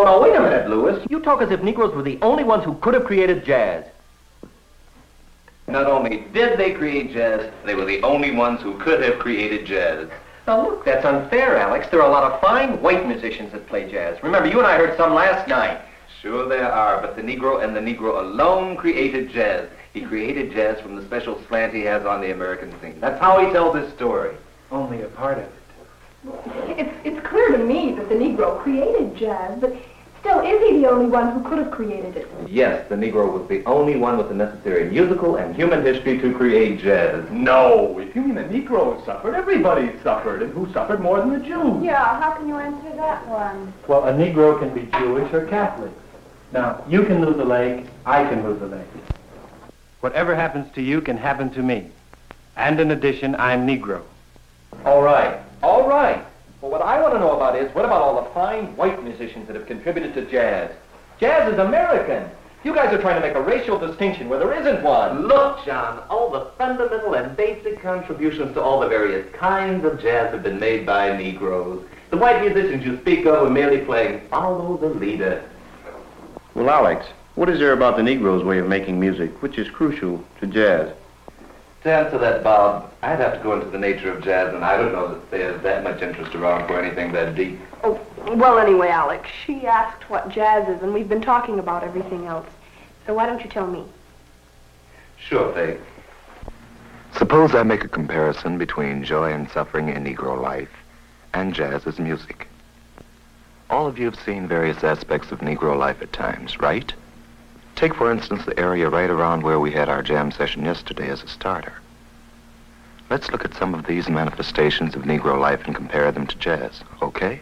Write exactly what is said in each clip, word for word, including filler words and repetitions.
no, wait a minute, Louis. You talk as if Negroes were the only ones who could have created jazz. Not only did they create jazz, they were the only ones who could have created jazz. Now, look, that's unfair, Alex. There are a lot of fine white musicians that play jazz. Remember, you and I heard some last night. Sure there are, but the Negro and the Negro alone created jazz. He created jazz from the special slant he has on the American scene. That's how he tells his story. Only a part of it. It's, it's clear to me that the Negro created jazz, but still, is he the only one who could have created it? Yes, the Negro was the only one with the necessary musical and human history to create jazz. No, if you mean the Negro suffered, everybody suffered, and who suffered more than the Jews? Yeah, how can you answer that one? Well, a Negro can be Jewish or Catholic. Now, you can lose a leg, I can lose a leg. Whatever happens to you can happen to me. And in addition, I'm Negro. All right, all right. But what I want to know about is, what about all the fine white musicians that have contributed to jazz? Jazz is American. You guys are trying to make a racial distinction where there isn't one. Look, John, all the fundamental and basic contributions to all the various kinds of jazz have been made by Negroes. The white musicians you speak of are merely playing follow the leader. Well, Alex, what is there about the Negro's way of making music which is crucial to jazz? To answer that, Bob, I'd have to go into the nature of jazz, and I don't know that there's that much interest around for anything that deep. Oh, well, anyway, Alex, she asked what jazz is, and we've been talking about everything else. So why don't you tell me? Sure, Faith. Suppose I make a comparison between joy and suffering in Negro life and jazz as music. All of you have seen various aspects of Negro life at times, right? Take, for instance, the area right around where we had our jam session yesterday as a starter. Let's look at some of these manifestations of Negro life and compare them to jazz, okay?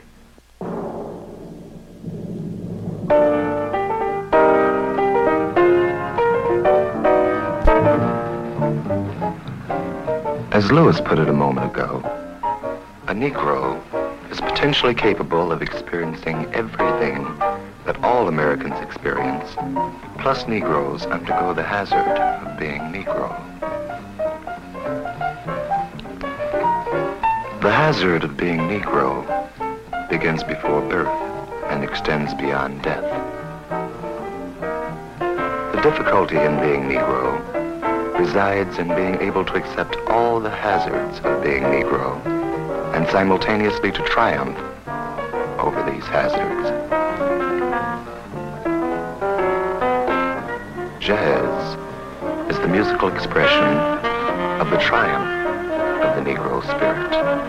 As Lewis put it a moment ago, a Negro is potentially capable of experiencing everything that all Americans experience, plus Negroes undergo the hazard of being Negro. The hazard of being Negro begins before birth and extends beyond death. The difficulty in being Negro resides in being able to accept all the hazards of being Negro and simultaneously to triumph over these hazards. Jazz is the musical expression of the triumph of the Negro spirit.